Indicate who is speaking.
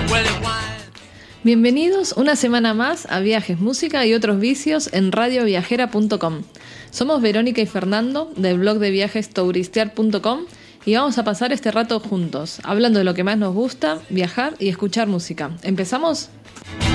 Speaker 1: Bienvenidos una semana más a Viajes, Música y otros vicios en radioviajera.com. Somos Verónica y Fernando del blog de viajes touristear.com y vamos a pasar este rato juntos, hablando de lo que más nos gusta, viajar y escuchar música. ¿Empezamos?